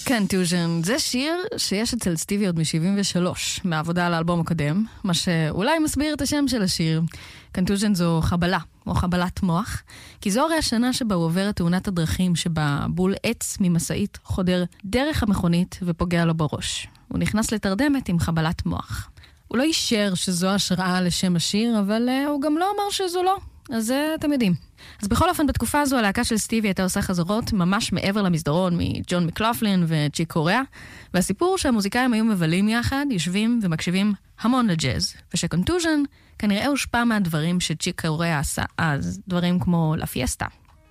Contusion זה שיר שיש אצל סטיבי עוד מ-73, מהעבודה על האלבום הקודם, מה שאולי מסביר את השם של השיר. Contusion זו חבלה, או חבלת מוח, כי זו הרי השנה שבה הוא עובר את תאונת הדרכים שבה בול עץ ממסעית חודר דרך המכונית ופוגע לו בראש. הוא נכנס לתרדמת עם חבלת מוח. הוא לא אישר שזו השראה לשם השיר, אבל הוא גם לא אמר שזו לא. אז אתם יודעים. אז בכל אופן, בתקופה הזו הלהקה של סטיבי הייתה עושה חזרות ממש מעבר למסדרון מג'ון מקלופלין וצ'יק קוריאה, והסיפור שהמוזיקאים היו מבלים יחד, יושבים ומקשיבים המון לג'אז, ושקונטוז'ן כנראה הושפע מהדברים שצ'יק קוריאה עשה אז, דברים כמו לה פיאסטה.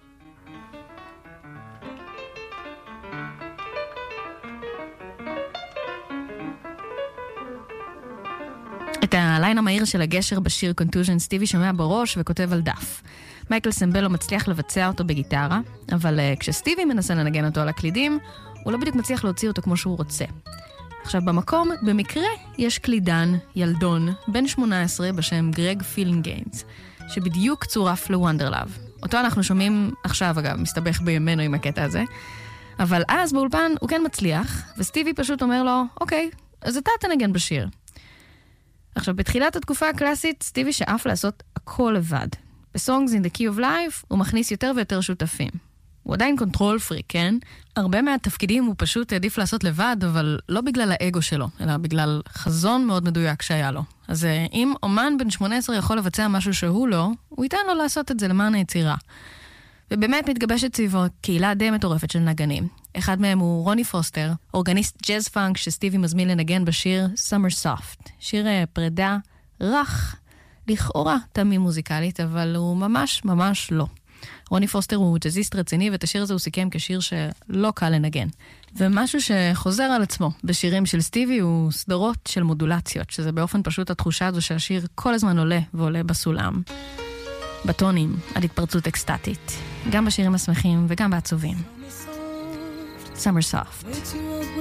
את הליין המהיר של הגשר בשיר קונטוז'ן סטיבי שומע בראש וכותב על דף. מייקל סמבלו מצליח לבצע אותו בגיטרה, אבל כשסטיבי מנסה לנגן אותו על הקלידים, הוא לא בדיוק מצליח להוציא אותו כמו שהוא רוצה. עכשיו במקום, במקרה, יש קלידן, ילדון, בן 18 בשם גרג פילינגיינס, שבדיוק צורף לוונדרלאב. אותו אנחנו שומעים עכשיו, אגב, מסתבך בימינו עם הקטע הזה, אבל אז באולפן הוא כן מצליח, וסטיבי פשוט אומר לו, אוקיי, אז אתה תנגן בשיר. עכשיו, בתחילת התקופה הקלאסית, סטיבי שאף לעשות הכל לבד. ב-Songs in the Key of Life הוא מכניס יותר ויותר שותפים. הוא עדיין קונטרול פריק, כן? הרבה מהתפקידים הוא פשוט העדיף לעשות לבד, אבל לא בגלל האגו שלו, אלא בגלל חזון מאוד מדויק שהיה לו. אז אם אומן בן 18 יכול לבצע משהו שהוא לא, הוא ייתן לו לעשות את זה למען היצירה. ובאמת מתגבשת סביבו קהילה די מטורפת של נגנים. אחד מהם הוא רוני פוסטר, אורגניסט ג'אז פאנק שסטיבי מזמין לנגן בשיר Summer Soft. שיר פרידה רך, לכאורה תמי מוזיקלית, אבל הוא ממש ממש לא. רוני פוסטר הוא ג'אזיסט רציני, ואת השיר הזה הוא סיכם כשיר שלא קל לנגן. ומשהו שחוזר על עצמו בשירים של סטיבי הוא סדרות של מודולציות, שזה באופן פשוט התחושה הזו שהשיר כל הזמן עולה ועולה בסולם. בטונים, עד התפרצות אקסטטית. גם בשירים השמחים וגם בעצובים. Summer Soft.